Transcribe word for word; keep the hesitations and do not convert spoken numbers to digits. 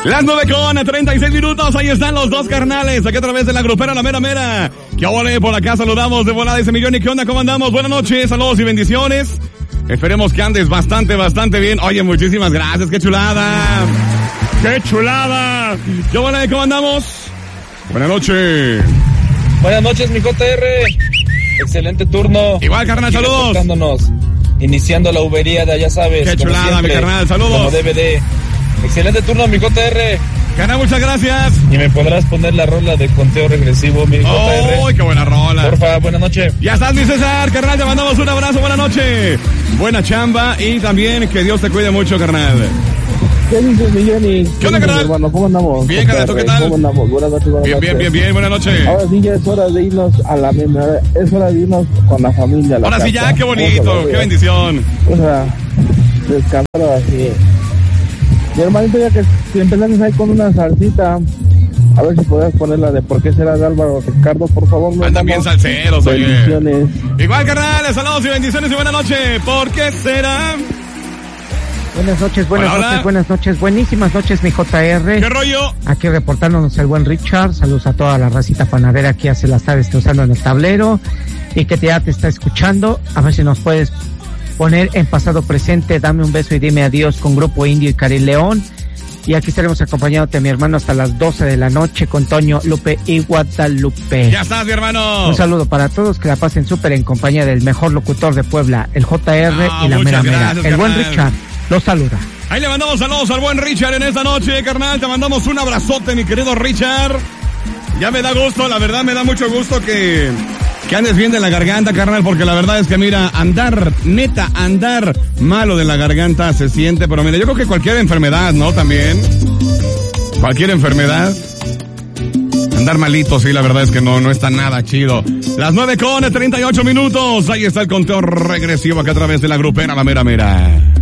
Las nueve con treinta y seis minutos, ahí están los dos carnales, aquí a través de la grupera La Mera Mera. Que ahora por acá saludamos de volada ese millón y qué onda, ¿cómo andamos? Buenas noches, saludos y bendiciones. Esperemos que andes bastante, bastante bien. Oye, muchísimas gracias, qué chulada. ¡Qué chulada! ¿Qué onda, cómo andamos? Buenas noches. Buenas noches, mi J R. Excelente turno. Igual, carnal, aquí saludos. Iniciando la ubería de allá sabes. Qué chulada, siempre, mi carnal, saludos. Como D V D. Excelente turno, mi J R. Carnal, muchas gracias. ¿Y me podrás poner la rola de conteo regresivo, mi J R? ¡Uy, qué buena rola! Porfa, buenas noches. Ya estás, mi César, carnal, te mandamos un abrazo, buena noche. Buena chamba y también que Dios te cuide mucho, carnal. ¿Qué dices, mi Jenny? ¿Qué onda, carnal? Hermano, ¿cómo andamos? Bien, carnal, ¿tú qué tal? ¿Cómo andamos? Buenas noches, buenas bien, noches. bien, bien, bien, buenas noches. Ahora sí ya es hora de irnos a la mera, es hora de irnos con la familia. A la Ahora casa. sí ya, qué bonito, qué bendición. O sea, descansar así. Mi hermanito, ya que si empezaste ahí con una salsita, a ver si podías ponerla de por qué será de Álvaro Ricardo, por favor. Andan bien salseros, oye. Bendiciones. Igual, carnal, saludos y bendiciones y buena noche. ¿Por qué será? Buenas noches, buenas hola, noches, hola. buenas noches, buenísimas noches, mi J R. ¿Qué rollo? Aquí reportándonos el buen Richard. Saludos a toda la racita panadera que ya se la está destrozando en el tablero y que ya te está escuchando. A ver si nos puedes poner en pasado presente, dame un beso y dime adiós con Grupo Indio y Cari León. Y aquí estaremos acompañándote, mi hermano, hasta las doce de la noche con Toño, Lupe y Guadalupe. Ya estás, mi hermano. Un saludo para todos, que la pasen súper en compañía del mejor locutor de Puebla, el J R Ah, y la mera mera. gracias, El buen carnal. Richard los saluda. Ahí le mandamos saludos al buen Richard en esta noche, carnal. Te mandamos un abrazote, mi querido Richard. Ya me da gusto, la verdad me da mucho gusto que, que andes bien de la garganta, carnal, porque la verdad es que mira, andar, neta, andar malo de la garganta se siente, pero mira, yo creo que cualquier enfermedad, ¿no? También. Cualquier enfermedad. Andar malito, sí, la verdad es que no, no está nada chido. Las nueve con treinta y ocho minutos. Ahí está el conteo regresivo acá a través de la grupera La Mera Mera.